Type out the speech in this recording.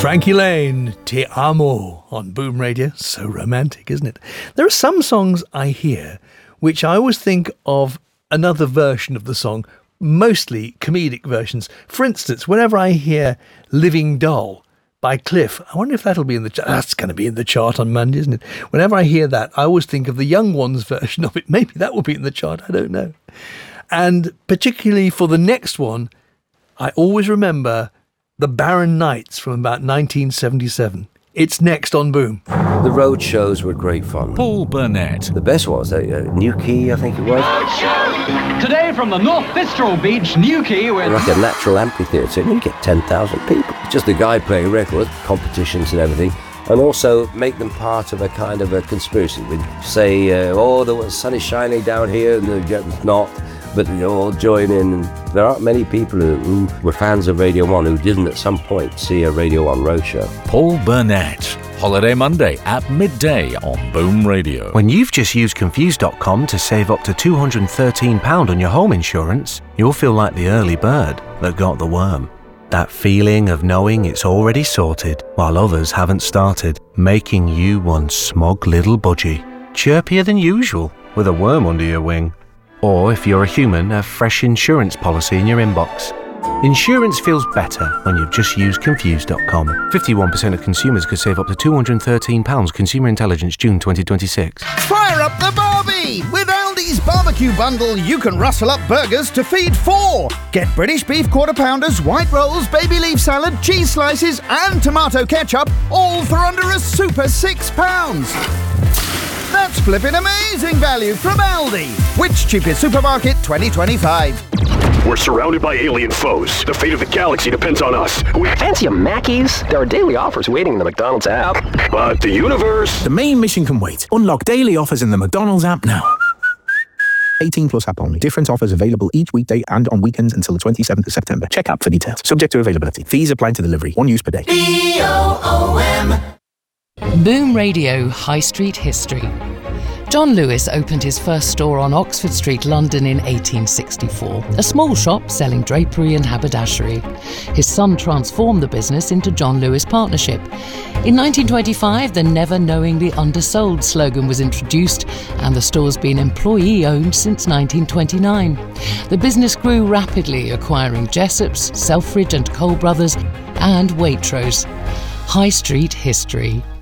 Frankie Lane, Te Amo, on Boom Radio. So romantic, isn't it? There are some songs I hear which I always think of another version of the song, mostly comedic versions. For instance, whenever I hear Living Doll by Cliff, I wonder if that'll be in the chart. That's going to be in the chart on Monday, isn't it? Whenever I hear that, I always think of the Young Ones version of it. Maybe that will be in the chart, I don't know. And particularly for the next one, I always remember the Barron Knights from about 1977. It's next on Boom. The road shows were great fun. Paul Burnett. The best was Newquay, I think it was. Today from the North Bistro Beach, Newquay, with like a natural amphitheatre, and you get 10,000 people. It's just a guy playing records, competitions and everything, and also make them part of a kind of a conspiracy. We'd say, the sun is shining down here, and it's not. But they all join in. There aren't many people who were fans of Radio 1 who didn't at some point see a Radio 1 roadshow. Paul Burnett. Holiday Monday at midday on Boom Radio. When you've just used Confused.com to save up to £213 on your home insurance, you'll feel like the early bird that got the worm. That feeling of knowing it's already sorted while others haven't started, making you one smug little budgie. Chirpier than usual with a worm under your wing. Or, if you're a human, a fresh insurance policy in your inbox. Insurance feels better when you've just used Confused.com. 51% of consumers could save up to £213. Consumer Intelligence, June 2026. Fire up the Barbie! With Aldi's barbecue bundle, you can rustle up burgers to feed four. Get British beef quarter pounders, white rolls, baby leaf salad, cheese slices, and tomato ketchup, all for under a super £6. That's flipping amazing value from Aldi. Which cheapest supermarket 2025? We're surrounded by alien foes. The fate of the galaxy depends on us. Fancy a Mackey's? There are daily offers waiting in the McDonald's app. But the universe... The main mission can wait. Unlock daily offers in the McDonald's app now. 18 plus app only. Different offers available each weekday and on weekends until the 27th of September. Check app for details. Subject to availability. Fees apply to delivery. One use per day. BOOM. Boom Radio High Street History. John Lewis opened his first store on Oxford Street, London in 1864, a small shop selling drapery and haberdashery. His son transformed the business into John Lewis Partnership. In 1925, the Never Knowingly Undersold slogan was introduced, and the store's been employee-owned since 1929. The business grew rapidly, acquiring Jessop's, Selfridge and Cole Brothers, and Waitrose. High Street History.